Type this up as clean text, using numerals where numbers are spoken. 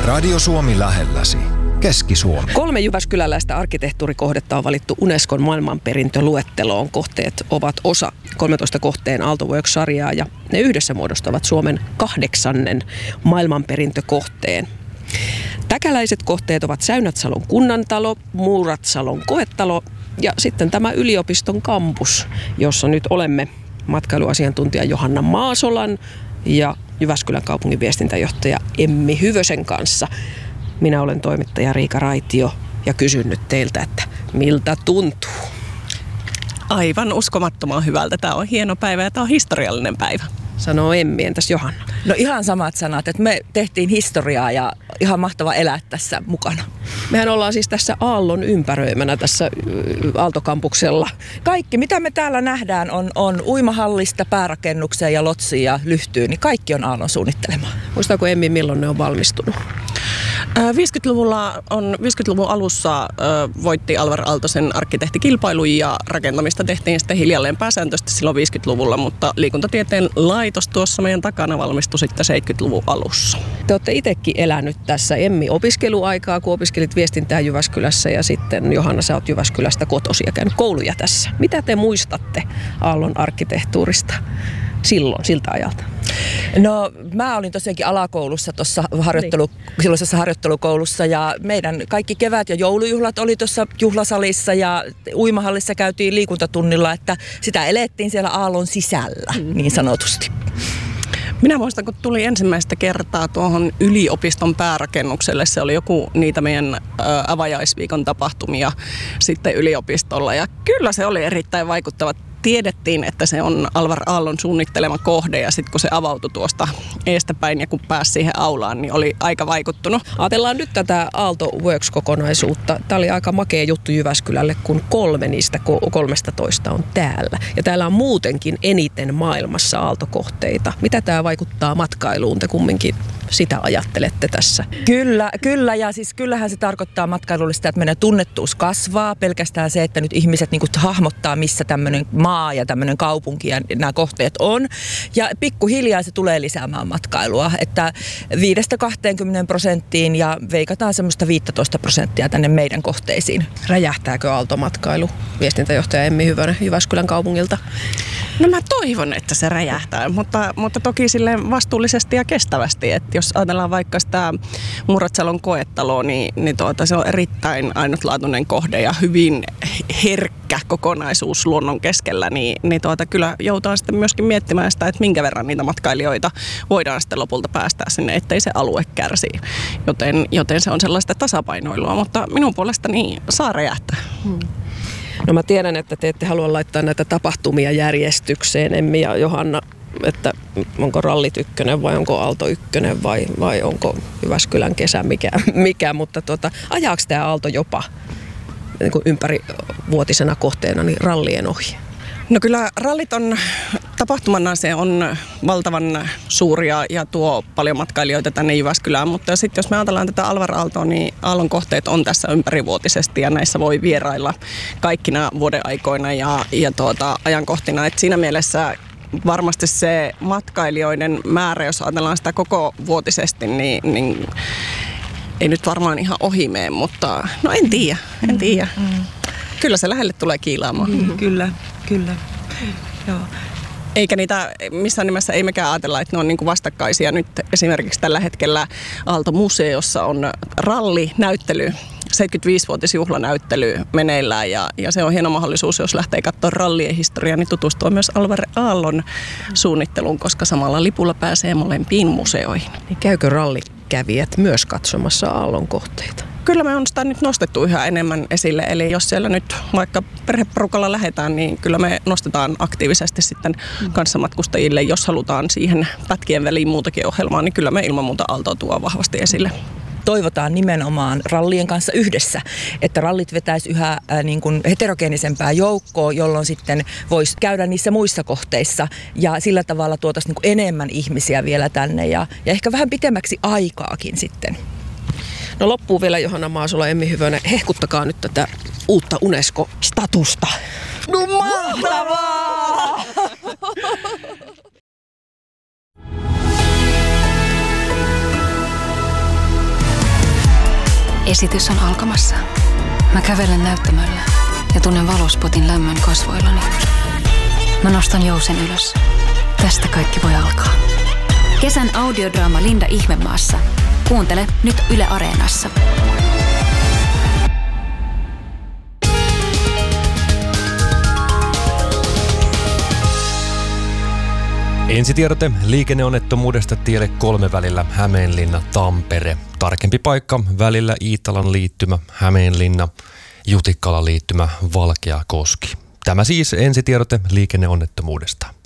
Radio Suomi lähelläsi. Keski-Suomi. 3 jyväskyläläistä arkkitehtuurikohdetta on valittu Unescon maailmanperintöluetteloon. Kohteet ovat osa 13 kohteen Aalto Works-sarjaa ja ne yhdessä muodostavat Suomen 8. maailmanperintökohteen. Täkäläiset kohteet ovat Säynätsalon kunnantalo, Muuratsalon koetalo ja sitten tämä yliopiston kampus, jossa nyt olemme matkailuasiantuntija Johanna Maasolan ja Jyväskylän kaupungin viestintäjohtaja Emmi Hyvösen kanssa. Minä olen toimittaja Riika Raitio ja kysyn nyt teiltä, että miltä tuntuu? Aivan uskomattoman hyvältä. Tämä on hieno päivä ja tämä on historiallinen päivä. Sanoo Emmi, entäs Johanna? No ihan samat sanat, että me tehtiin historiaa ja ihan mahtava elää tässä mukana. Mehän ollaan siis tässä Aallon ympäröimänä tässä Aaltokampuksella. Kaikki, mitä me täällä nähdään, on uimahallista, päärakennukseen ja lotsiin ja lyhtyyn, niin kaikki on Aallon suunnittelemaa. Muistaako Emmi, milloin ne on valmistunut? 50-luvun alussa voitti Alvar Aaltosen arkkitehtikilpailun ja rakentamista tehtiin sitten hiljalleen pääsääntöisesti silloin 50-luvulla, mutta liikuntatieteen laitos tuossa meidän takana valmistui sitten 70-luvun alussa. Te olette itsekin elänyt tässä Emmi opiskeluaikaa, kun opiskelit viestintää Jyväskylässä ja sitten Johanna, sä oot Jyväskylästä kotosi ja käynyt kouluja tässä. Mitä te muistatte Aallon arkkitehtuurista silloin, siltä ajalta? No mä olin tosiaankin alakoulussa tuossa silloisessa harjoittelukoulussa ja meidän kaikki kevät- ja joulujuhlat oli tuossa juhlasalissa ja uimahallissa käytiin liikuntatunnilla, että sitä elettiin siellä Aallon sisällä niin sanotusti. Minä muistan, kun tuli ensimmäistä kertaa tuohon yliopiston päärakennukselle. Se oli joku niitä meidän avajaisviikon tapahtumia sitten yliopistolla ja kyllä se oli erittäin vaikuttava. Tiedettiin, että se on Alvar Aallon suunnittelema kohde ja sitten kun se avautui tuosta eestäpäin ja kun pääsi siihen aulaan, niin oli aika vaikuttunut. Ajatellaan nyt tätä Aalto Works-kokonaisuutta. Tämä oli aika makea juttu Jyväskylälle, kun 3 niistä 13 on täällä. Ja täällä on muutenkin eniten maailmassa aaltokohteita. Mitä tämä vaikuttaa matkailuun? Te kumminkin sitä ajattelette tässä. Kyllä ja siis kyllähän se tarkoittaa matkailulle sitä, että meidän tunnettuus kasvaa. Pelkästään se, että nyt ihmiset niin kuin hahmottaa, missä tämmöinen maa ja tämmöinen kaupunki ja nämä kohteet on. Ja pikkuhiljaa se tulee lisäämään matkailua, että 5-20% ja veikataan semmoista 15% tänne meidän kohteisiin. Räjähtääkö aaltomatkailu? Viestintäjohtaja Emmi Hyvönen Jyväskylän kaupungilta. No mä toivon, että se räjähtää, mutta toki silleen vastuullisesti ja kestävästi. Että jos ajatellaan vaikka sitä Muuratsalon koettaloa, niin se on erittäin ainutlaatuinen kohde ja hyvin herkkä kokonaisuus luonnon keskellä, niin kyllä joudutaan sitten myöskin miettimään sitä, että minkä verran niitä matkailijoita voidaan sitten lopulta päästää sinne, ettei se alue kärsi. Joten se on sellaista tasapainoilua, mutta minun puolestani saa räjähtää. No mä tiedän, että te ette halua laittaa näitä tapahtumia järjestykseen, Emmi ja Johanna, että onko rallit 1 vai onko Aalto 1 vai onko Jyväskylän kesä mikä mutta ajaako tämä Aalto jopa niin kuin ympärivuotisena kohteena niin rallien ohi? No kyllä rallit on tapahtumana, se on valtavan suuria ja tuo paljon matkailijoita tänne Jyväskylään, mutta sitten jos me ajatellaan tätä Alvar Aaltoa, niin Aallon kohteet on tässä ympärivuotisesti ja näissä voi vierailla kaikkina vuodenaikoina ja ajankohtina, että siinä mielessä varmasti se matkailijoiden määrä, jos ajatellaan sitä koko vuotisesti, niin ei nyt varmaan ihan ohi mene, mutta no en tiedä. Kyllä se lähelle tulee kiilaamaan. Kyllä. Joo. Eikä niitä missään nimessä ei mekään ajatella, että ne on niin kuin vastakkaisia. Nyt esimerkiksi tällä hetkellä Aalto-museossa on rallinäyttely, 75-vuotisjuhlanäyttely meneillään ja se on hieno mahdollisuus, jos lähtee katsoa rallien historiaa, niin tutustua myös Alvar Aallon suunnitteluun, koska samalla lipulla pääsee molempiin museoihin. Niin käykö rallikävijät myös katsomassa Aallon kohteita? Kyllä me on sitä nyt nostettu yhä enemmän esille, eli jos siellä nyt vaikka perheporukalla lähdetään, niin kyllä me nostetaan aktiivisesti sitten kanssamatkustajille, jos halutaan siihen pätkien väliin muutakin ohjelmaa, niin kyllä me ilman muuta Aaltoa tuo vahvasti esille. Toivotaan nimenomaan rallien kanssa yhdessä, että rallit vetäisi yhä niin kuin heterogeenisempää joukkoa, jolloin sitten voisi käydä niissä muissa kohteissa ja sillä tavalla tuotaisiin niin kuin enemmän ihmisiä vielä tänne ja ehkä vähän pitemmäksi aikaakin sitten. No loppuu vielä Johanna Maasola, Emmi Hyvönen. Hehkuttakaa nyt tätä uutta UNESCO-statusta. No mahtavaa! Esitys on alkamassa. Mä kävelen näyttämöllä ja tunnen valospotin lämmön kasvoillani. Mä nostan jousen ylös. Tästä kaikki voi alkaa. Kesän audiodraama Linda Ihmemaassa. Kuuntele nyt Yle Areenassa. Ensitiedote liikenneonnettomuudesta tielle 3 välillä Hämeenlinna-Tampere. Tarkempi paikka välillä Iittalan liittymä Hämeenlinna, Jutikkalan liittymä Valkeakoski. Tämä siis ensitiedote liikenneonnettomuudesta.